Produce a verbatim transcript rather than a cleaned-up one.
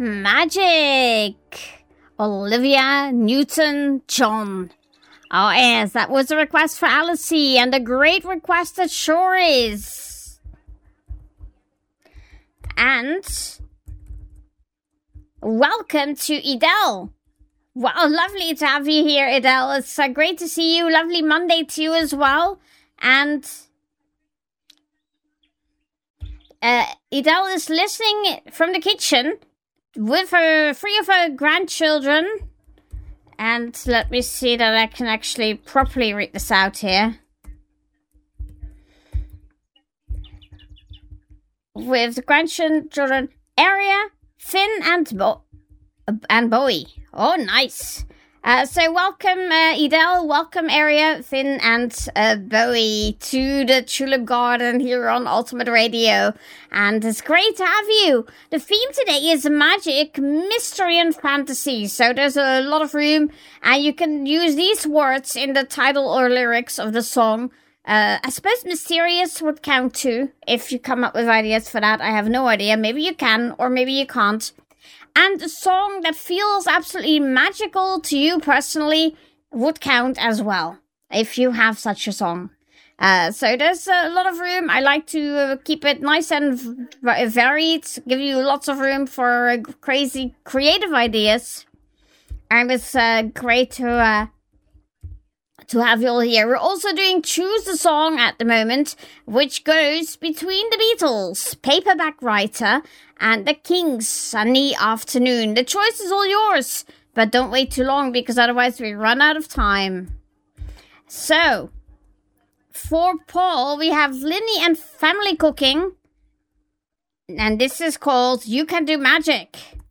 Magic! Olivia Newton-John. Oh yes, that was a request for Alicie, and a great request it sure is. And welcome to Edel. Wow, lovely to have you here, Edel. It's uh, great to see you. Lovely Monday to you as well. And uh, Edel is listening from the kitchen with her three of her grandchildren. And let me see that I can actually properly read this out here. With the grandchildren, Aria, Finn, and Bo- and Bowie. Oh, nice. Uh, so welcome, uh, Edel. Welcome, Aria, Finn, and uh, Bowie to the Tulip Garden here on Ultimate Radio. And it's great to have you. The theme today is magic, mystery, and fantasy. So there's a lot of room, and you can use these words in the title or lyrics of the song. Uh, I suppose mysterious would count too, if you come up with ideas for that. I have no idea. Maybe you can, or maybe you can't. And a song that feels absolutely magical to you personally would count as well, if you have such a song. Uh, so there's a lot of room. I like to uh, keep it nice and v- varied, give you lots of room for uh, crazy creative ideas. And it's uh, great to uh, to have you all here. We're also doing Choose a Song at the moment, which goes between the Beatles, Paperback Writer, and the Kings, Sunny Afternoon. The choice is all yours, but don't wait too long because otherwise we run out of time. So, for Paul, we have Linny and Family Cooking, and this is called You Can Do Magic.